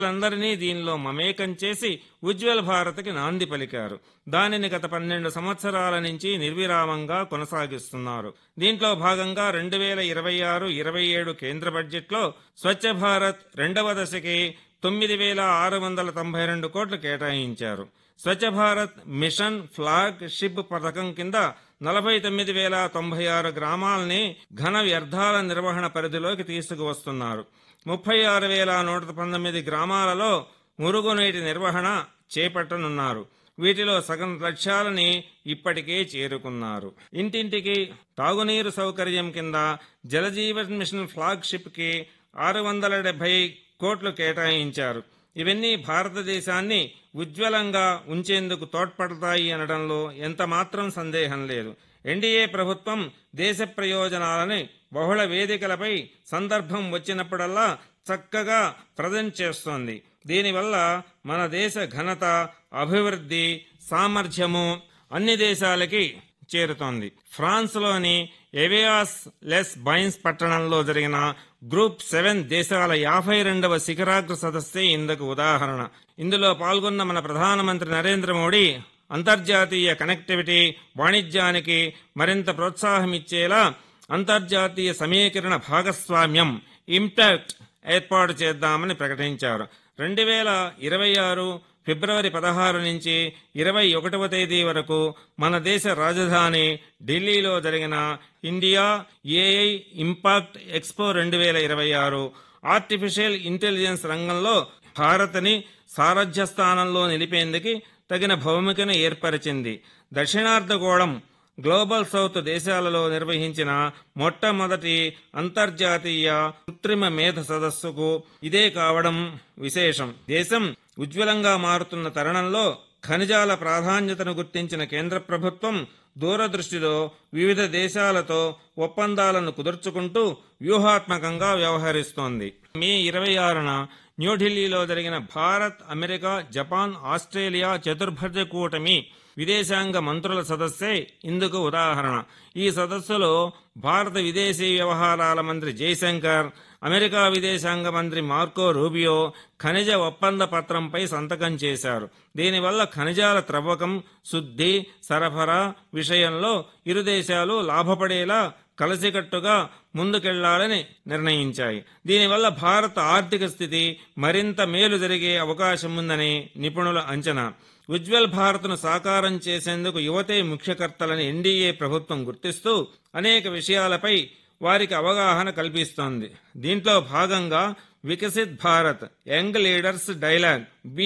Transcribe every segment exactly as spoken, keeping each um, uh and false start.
అందరినీ దీనిలో మమేకం చేసి ఉజ్వల్ భారత్కి నాంది పలికారు. దానిని గత పన్నెండు సంవత్సరాల నుంచి నిర్విరామంగా కొనసాగిస్తున్నారు. దీంట్లో భాగంగా రెండు వేల ఇరవై ఆరు ఇరవై ఏడు కేంద్ర బడ్జెట్లో స్వచ్ఛ భారత్ రెండవ దశకి తొమ్మిది వేల ఆరు వందల తొంభై రెండు కోట్లు కేటాయించారు. Swachh Bharat machine flag ship పథకం కింద నలభై తొమ్మిది వేల తొంభై ఆరు గ్రామాలని ఘన వ్యర్థాల నిర్వహణ పరిధిలోకి తీసుకువస్తున్నారు. ముప్పై ఆరు వేల నూట పంతొమ్మిది గ్రామాలలో మురుగునీటి నిర్వహణ చేపట్టనున్నారు. వీటిలో సగం లక్ష్యాలని ఇప్పటికే చేరుకున్నారు. ఇంటింటికి తాగునీరు సౌకర్యం కింద జలజీవన్ మిషన్ ఫ్లాగ్షిప్ కి ఆరు వందల డెబ్బై కోట్లు కేటాయించారు. ఇవన్నీ భారతదేశాన్ని ఉజ్వలంగా ఉంచేందుకు తోడ్పడతాయి అనడంలో ఎంతమాత్రం సందేహం లేదు. ఎన్డీఏ ప్రభుత్వం దేశ ప్రయోజనాలని బహుళ వేదికలపై సందర్భం వచ్చినప్పుడల్లా చక్కగా ప్రజెంట్ చేస్తోంది. దీనివల్ల మన దేశ ఘనత, అభివృద్ధి, సామర్థ్యము అన్ని దేశాలకి చేరుతోంది. ఫ్రాన్స్లోని ఎవియాస్ లెస్ బైన్స్ పట్టణంలో జరిగిన గ్రూప్ సెవెన్ దేశాల యాభై రెండవ శిఖరాగ్ర సదస్సే ఇందుకు ఉదాహరణ. ఇందులో పాల్గొన్న మన ప్రధానమంత్రి నరేంద్ర మోడీ అంతర్జాతీయ కనెక్టివిటీ, వాణిజ్యానికి మరింత ప్రోత్సాహమిచ్చేలా అంతర్జాతీయ సమీకరణ భాగస్వామ్యం ఇంపాక్ట్ ఏర్పాటు చేద్దామని ప్రకటించారు. రెండు వేల ఇరవై ఆరు ఫిబ్రవరి పదహారు నుంచి ఇరవై ఒకటవ తేదీ వరకు మన దేశ రాజధాని ఢిల్లీలో జరిగిన ఇండియా ఏఐ ఇంపాక్ట్ ఎక్స్పో రెండు వేల ఇరవై ఆరు ఆర్టిఫిషియల్ ఇంటెలిజెన్స్ రంగంలో భారత్ని సారథ్య స్థానంలో నిలిపేందుకు తగిన భూమికను ఏర్పరిచింది. దక్షిణార్ధగోళం గ్లోబల్ సౌత్ దేశాలలో నిర్వహించిన మొట్టమొదటి అంతర్జాతీయ కృత్రిమ మేధ సదస్సుకు ఇదే కావడం విశేషం. దేశం ఉజ్వలంగా మారుతున్న తరుణంలో ఖనిజాల ప్రాధాన్యతను గుర్తించిన కేంద్ర ప్రభుత్వం దూరదృష్టితో వివిధ దేశాలతో ఒప్పందాలను కుదుర్చుకుంటూ వ్యూహాత్మకంగా వ్యవహరిస్తోంది. మే ఇరవై ఆరున న్యూఢిల్లీలో జరిగిన భారత్, అమెరికా, జపాన్, ఆస్ట్రేలియా చతుర్భుజ కూటమి విదేశాంగ మంత్రుల సదస్సే ఇందుకు ఉదాహరణ. ఈ సదస్సులో భారత విదేశీ వ్యవహారాల మంత్రి జైశంకర్, అమెరికా విదేశాంగ మంత్రి మార్కో రూబియో ఖనిజ ఒప్పంద పత్రంపై సంతకం చేశారు. దీనివల్ల ఖనిజాల త్రవ్వకం, శుద్ధి, సరఫరా విషయంలో ఇరు దేశాలు లాభపడేలా కలిసికట్టుగా ముందుకెళ్లాలని నిర్ణయించాయి. దీనివల్ల భారత ఆర్థిక స్థితి మరింత మేలు జరిగే అవకాశం ఉందని నిపుణుల అంచనా. ఉజ్వల్ భారత్ను సాకారం చేసేందుకు యువతే ముఖ్యకర్తలని ఎన్డీఏ ప్రభుత్వం గుర్తిస్తూ అనేక విషయాలపై వారికి అవగాహన కల్పిస్తోంది. దీంట్లో భాగంగా Viksit Bharat young leaders dialogue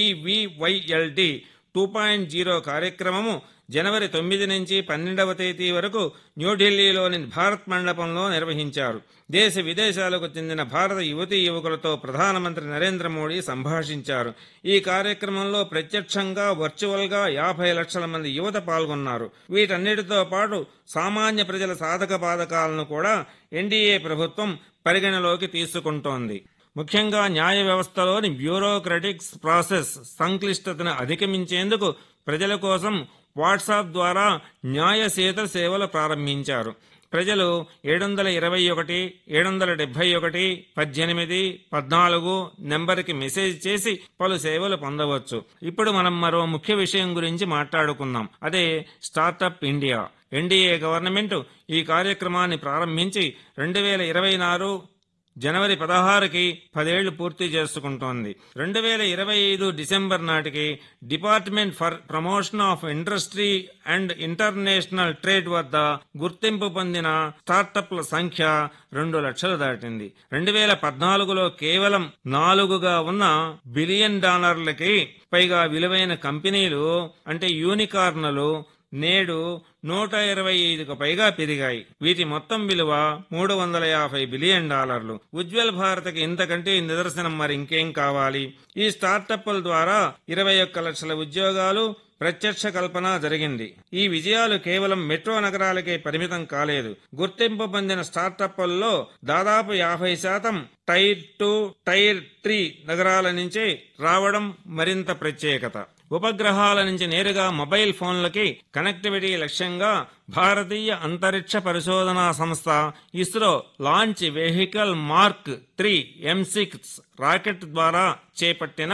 వివివైఎల్డి two point zero కార్యక్రమము జనవరి తొమ్మిది నుంచి పన్నెండవ తేదీ వరకు న్యూఢిల్లీలోని భారత్ మండపంలో నిర్వహించారు. దేశ విదేశాలకు చెందిన భారత యువతీ యువకులతో ప్రధానమంత్రి నరేంద్ర మోడీ సంభాషించారు. ఈ కార్యక్రమంలో ప్రత్యక్షంగా, వర్చువల్గా యాభై లక్షల మంది యువత పాల్గొన్నారు. వీటన్నిటితో పాటు సామాన్య ప్రజల సాధక బాధకాలను కూడా ఎన్డీఏ ప్రభుత్వం పరిగణలోకి తీసుకుంటోంది. ముఖ్యంగా న్యాయ వ్యవస్థలోని బ్యూరోక్రటిక్స్ ప్రాసెస్ సంక్లిష్టతను అధిగమించేందుకు ప్రజల కోసం వాట్సాప్ ద్వారా న్యాయ సేతు సేవలు ప్రారంభించారు. ప్రజలు ఏడు వందల ఇరవై ఒకటి ఏడు వందల డెబ్బై ఒకటి పద్దెనిమిది పద్నాలుగు నెంబర్కి మెసేజ్ చేసి పలు సేవలు పొందవచ్చు. ఇప్పుడు మనం మరో ముఖ్య విషయం గురించి మాట్లాడుకుందాం. అదే స్టార్టప్ ఇండియా. ఎన్డీఏ గవర్నమెంట్ ఈ కార్యక్రమాన్ని ప్రారంభించి రెండు వేల ఇరవై నాలుగు జనవరి పదహారుకి పదేళ్లు పూర్తి చేసుకుంటోంది. రెండు వేల ఇరవై ఐదు డిసెంబర్ నాటికి department for promotion of industry and international trade వద్ద గుర్తింపు పొందిన స్టార్టప్ల సంఖ్య రెండు లక్షలు దాటింది. రెండు వేల పద్నాలుగులో కేవలం నాలుగుగా ఉన్న బిలియన్ డాలర్లకి పైగా విలువైన కంపెనీలు అంటే యూనికార్న్లు నేడు నూట ఇరవై ఐదుకు పైగా పెరిగాయి. వీటి మొత్తం విలువ మూడు వందల యాభై బిలియన్ డాలర్లు. ఉజ్వల్ భారత్కి ఇంతకంటే నిదర్శనం మరి ఇంకేం కావాలి? ఈ స్టార్టప్ల ద్వారా ఇరవై ఒక్క లక్షల ఉద్యోగాలు, ప్రత్యక్ష కల్పన జరిగింది. ఈ విజయాలు కేవలం మెట్రో నగరాలకే పరిమితం కాలేదు. గుర్తింపు పొందిన స్టార్టప్లలో దాదాపు యాభై శాతం టైర్ టూ టైర్ త్రీ నగరాల నుంచే రావడం మరింత ప్రత్యేకత. ఉపగ్రహాల నుంచి నేరుగా మొబైల్ ఫోన్లకి కనెక్టివిటీ లక్ష్యంగా భారతీయ అంతరిక్ష పరిశోధనా సంస్థ ISRO launch vehicle mark three ఎం సిక్స్ రాకెట్ ద్వారా చేపట్టిన